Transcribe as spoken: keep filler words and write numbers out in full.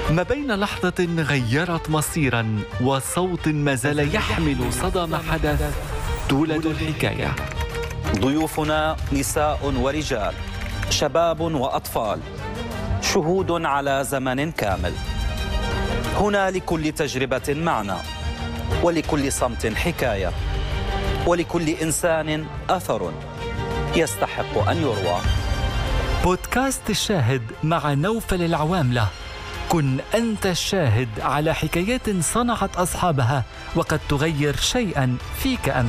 ما بين لحظة غيرت مصيرا وصوت ما زال يحمل صدى ما حدث تولد الحكاية. ضيوفنا نساء ورجال، شباب وأطفال، شهود على زمن كامل. هنا لكل تجربة معنى، ولكل صمت حكاية، ولكل إنسان أثر يستحق أن يروى. بودكاست الشاهد مع نوفل العواملة. كن أنت الشاهد على حكايات صنعت أصحابها وقد تغير شيئا فيك أنت.